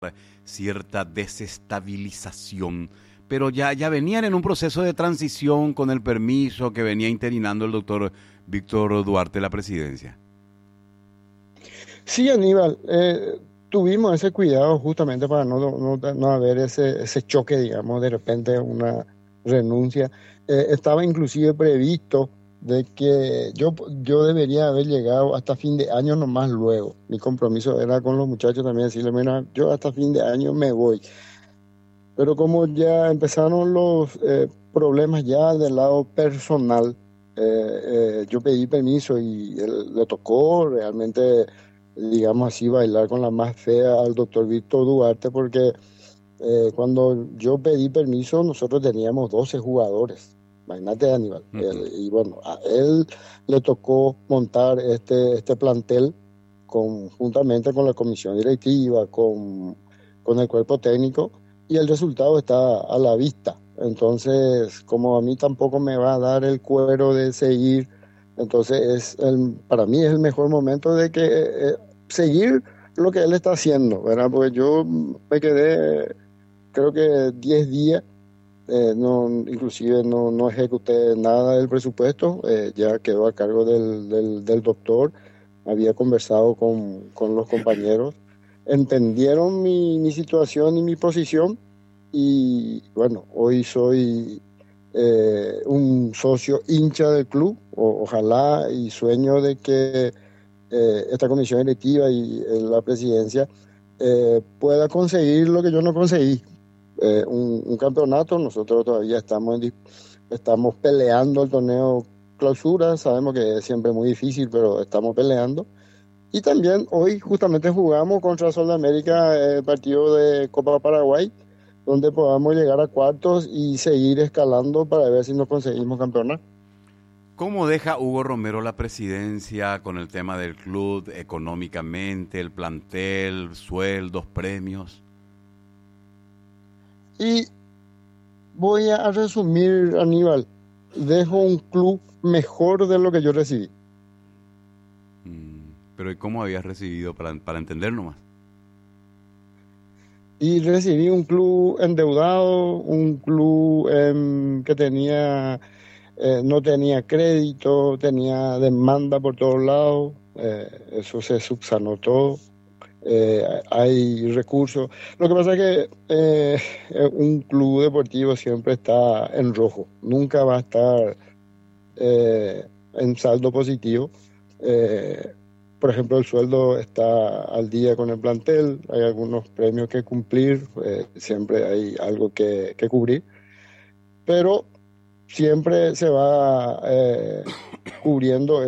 cierta desestabilización, pero ya venían en un proceso de transición con el permiso que venía interinando el doctor Víctor Duarte la presidencia. Sí, Aníbal, tuvimos ese cuidado justamente para no haber ese choque, digamos, de repente una renuncia. Estaba inclusive previsto de que yo debería haber llegado hasta fin de año nomás luego. Mi compromiso era con los muchachos también decirle, mira, yo hasta fin de año me voy. Pero como ya empezaron los problemas ya del lado personal, yo pedí permiso y él le tocó realmente, digamos así, bailar con la más fea al doctor Víctor Duarte, porque cuando yo pedí permiso, nosotros teníamos 12 jugadores. Imagínate, Aníbal. Uh-huh. Y bueno, a él le tocó montar este plantel juntamente con la comisión directiva, con el cuerpo técnico, y el resultado está a la vista. Entonces, como a mí tampoco me va a dar el cuero de seguir, entonces para mí es el mejor momento de que seguir lo que él está haciendo, ¿verdad? Porque yo me quedé creo que 10 días, inclusive no ejecuté nada del presupuesto, ya quedó a cargo del doctor. Había conversado con los compañeros, entendieron mi situación y mi posición, y bueno, hoy soy un socio hincha del club. Ojalá y sueño de que esta comisión directiva y la presidencia pueda conseguir lo que yo no conseguí, un campeonato. Nosotros todavía estamos peleando el torneo clausura, sabemos que es siempre muy difícil, pero estamos peleando. Y también hoy justamente jugamos contra Sol de América el partido de Copa Paraguay, donde podamos llegar a cuartos y seguir escalando para ver si nos conseguimos campeonar. ¿Cómo deja Hugo Romero la presidencia con el tema del club económicamente, el plantel, sueldos, premios? Y voy a resumir, Aníbal, dejo un club mejor de lo que yo recibí. Pero ¿y cómo habías recibido para entender nomás? Y recibí un club endeudado, un club que no tenía crédito, tenía demanda por todos lados. Eso se subsanó todo. Hay recursos. Lo que pasa es que un club deportivo siempre está en rojo, nunca va a estar en saldo positivo. Eh, por ejemplo, el sueldo está al día con el plantel, hay algunos premios que cumplir, siempre hay algo que cubrir, pero siempre se va cubriendo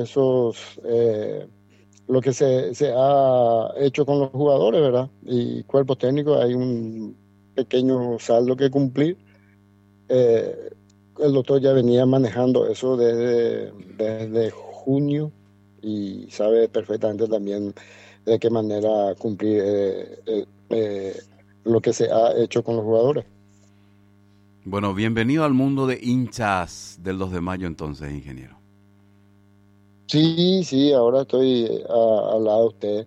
lo que se ha hecho con los jugadores, ¿verdad? Y cuerpos técnicos, hay un pequeño saldo que cumplir. Eh, el doctor ya venía manejando eso desde junio y sabe perfectamente también de qué manera cumplir lo que se ha hecho con los jugadores. Bueno, bienvenido al mundo de hinchas del 2 de mayo entonces, ingeniero. Sí, sí, ahora estoy al lado de usted.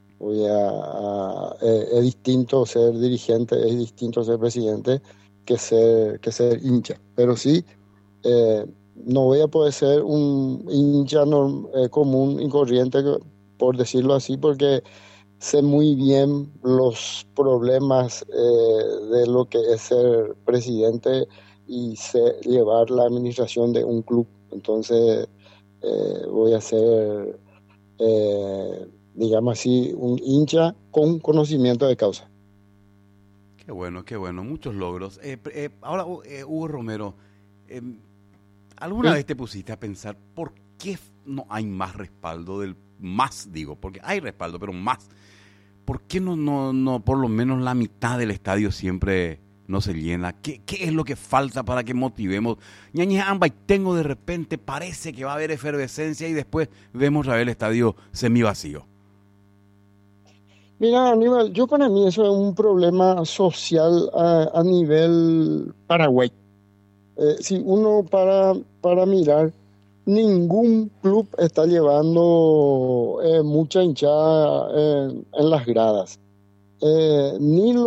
Es distinto ser dirigente, es distinto ser presidente que ser hincha. Pero sí, no voy a poder ser un hincha común y corriente, por decirlo así, porque sé muy bien los problemas de lo que es ser presidente y sé llevar la administración de un club. Entonces, voy a ser, digamos así, un hincha con conocimiento de causa. Qué bueno, muchos logros. Ahora, Hugo Romero, eh, ¿alguna Sí. vez te pusiste a pensar por qué no hay más respaldo digo, porque hay respaldo, pero más? ¿Por qué no, por lo menos la mitad del estadio siempre no se llena? ¿Qué es lo que falta para que motivemos? Ñaña y tengo de repente, parece que va a haber efervescencia y después vemos a ver el estadio semivacío. Mira, Aníbal, yo para mí eso es un problema social a nivel Paraguay. Si uno para mirar, ningún club está llevando mucha hinchada en las gradas. Ni